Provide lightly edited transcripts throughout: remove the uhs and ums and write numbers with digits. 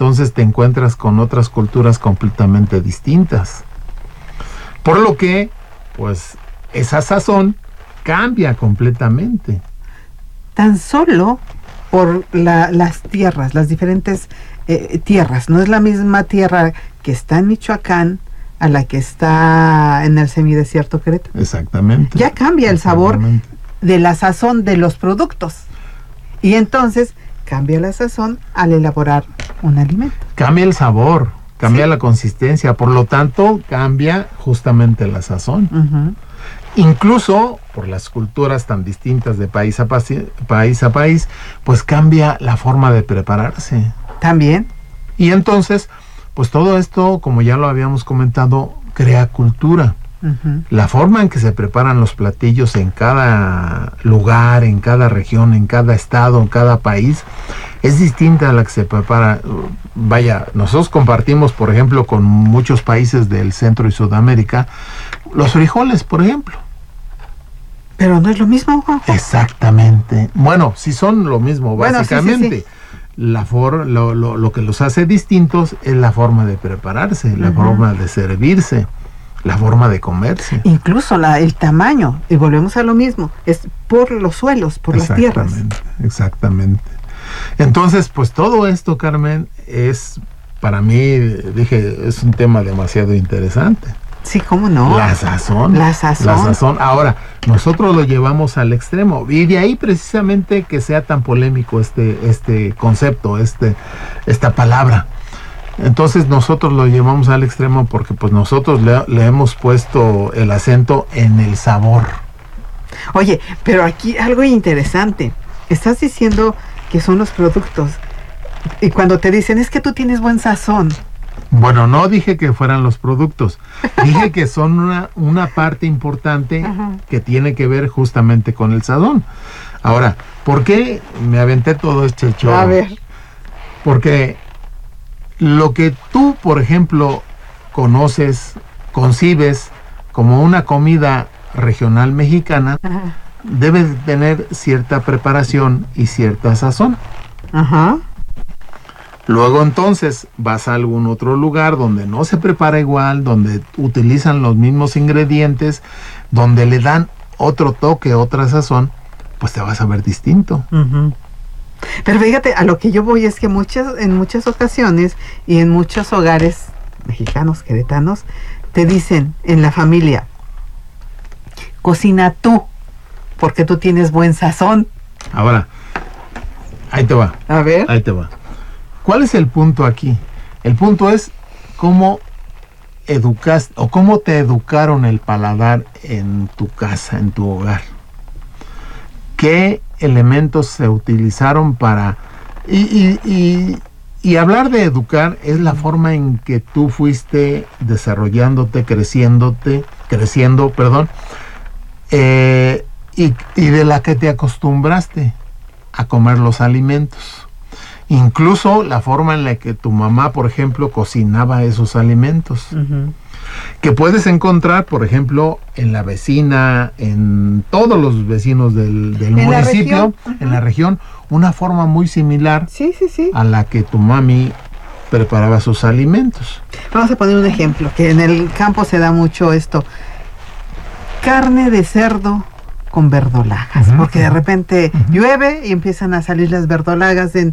entonces te encuentras con otras culturas completamente distintas. Por lo que, pues, esa sazón cambia completamente. Tan solo por las tierras, las diferentes tierras. No es la misma tierra que está en Michoacán a la que está en el semidesierto Querétaro. Exactamente. Ya cambia el sabor de la sazón de los productos. Y entonces cambia la sazón al elaborar un alimento. Cambia el sabor, cambia la consistencia, por lo tanto cambia justamente la sazón. Uh-huh. Incluso por las culturas tan distintas de país a país, pues cambia la forma de prepararse. También. Y entonces, pues todo esto, como ya lo habíamos comentado, crea cultura. Uh-huh. La forma en que se preparan los platillos en cada lugar, en cada región, en cada estado, en cada país, es distinta a la que se prepara. Vaya, nosotros compartimos, por ejemplo, con muchos países del Centro y Sudamérica, los frijoles, por ejemplo. Pero no es lo mismo, Juanjo. Exactamente. Bueno, sí son lo mismo, básicamente. Sí. Lo que los hace distintos es la forma de prepararse, la forma de servirse, la forma de comerse. Incluso el tamaño, y volvemos a lo mismo, es por los suelos, por las tierras. Exactamente. Entonces, pues todo esto, Carmen, es, para mí, es un tema demasiado interesante. Sí, ¿cómo no? La sazón. Ahora, nosotros lo llevamos al extremo, y de ahí precisamente que sea tan polémico este concepto, esta palabra. Entonces nosotros lo llevamos al extremo porque pues nosotros le hemos puesto el acento en el sabor. Oye, pero aquí algo interesante. Estás diciendo que son los productos. Y cuando te dicen, es que tú tienes buen sazón. Bueno, no dije que fueran los productos. Dije que son una parte importante que tiene que ver justamente con el sazón. Ahora, ¿por qué me aventé todo este show? A ver. Porque lo que tú, por ejemplo, concibes como una comida regional mexicana, debe tener cierta preparación y cierta sazón. Ajá. Luego entonces vas a algún otro lugar donde no se prepara igual, donde utilizan los mismos ingredientes, donde le dan otro toque, otra sazón, pues te vas a ver distinto. Uh-huh. Pero fíjate, a lo que yo voy es que en muchas ocasiones y en muchos hogares mexicanos, queretanos, te dicen en la familia, cocina tú, porque tú tienes buen sazón. Ahora, ahí te va. A ver. Ahí te va. ¿Cuál es el punto aquí? El punto es cómo educaste o cómo te educaron el paladar en tu casa, en tu hogar. ¿Qué elementos se utilizaron para... Y hablar de educar es la forma en que tú fuiste desarrollándote, creciendo, y de la que te acostumbraste a comer los alimentos. Incluso la forma en la que tu mamá, por ejemplo, cocinaba esos alimentos. Uh-huh. Que puedes encontrar, por ejemplo, en la vecina, en todos los vecinos del municipio, en la región, una forma muy similar a la que tu mami preparaba sus alimentos. Vamos a poner un ejemplo, que en el campo se da mucho esto. Carne de cerdo con verdolagas, porque de repente llueve y empiezan a salir las verdolagas en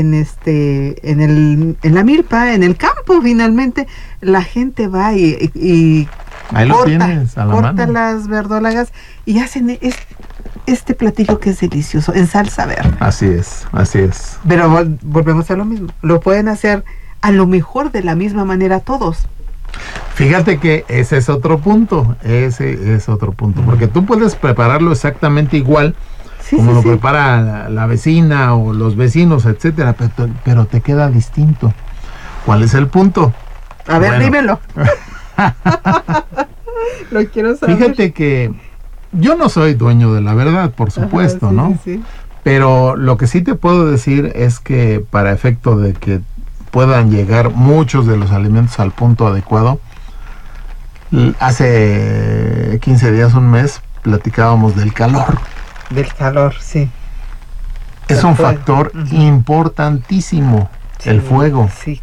la milpa, en el campo. Finalmente la gente va y corta las verdolagas y hacen este platillo que es delicioso, en salsa verde. Así es. Pero volvemos a lo mismo, lo pueden hacer a lo mejor de la misma manera todos. Fíjate que ese es otro punto, porque tú puedes prepararlo exactamente igual como lo prepara la vecina o los vecinos, etcétera, pero te queda distinto. ¿Cuál es el punto? A ver, dímelo. Lo quiero saber. Fíjate que yo no soy dueño de la verdad, por supuesto, ¿no? Sí. Pero lo que sí te puedo decir es que para efecto de que puedan llegar muchos de los alimentos al punto adecuado, hace 15 días, un mes, platicábamos del calor. Del calor, sí. Es un factor importantísimo, el fuego. Sí,